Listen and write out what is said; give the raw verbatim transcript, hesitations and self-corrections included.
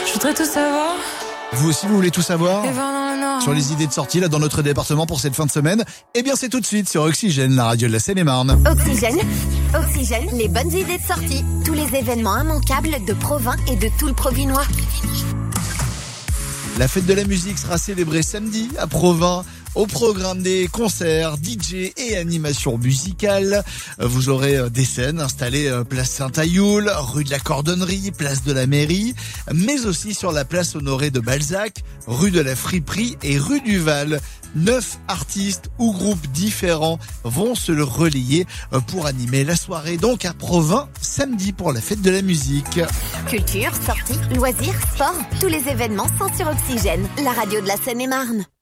Je voudrais tout savoir. Vous aussi, vous voulez tout savoir Et voir dans le Nord. sur les idées de sortie là dans notre département pour cette fin de semaine? Eh bien, c'est tout de suite sur Oxygène, la radio de la Seine-et-Marne. Oxygène, Oxygène, les bonnes idées de sortie. Tous les événements immanquables de Provins et de tout le Provinois. La fête de la musique sera célébrée samedi à Provins. Au programme des concerts, D J et animations musicales. Vous aurez des scènes installées place Saint-Ayoul, rue de la Cordonnerie, place de la Mairie, mais aussi sur la place Honoré de Balzac, rue de la Friperie et rue du Val. Neuf artistes ou groupes différents vont se le relayer pour animer la soirée donc à Provins samedi pour la fête de la musique. Culture, sorties, loisirs, sport, tous les événements sont sur Oxygène, la radio de la Seine-et-Marne.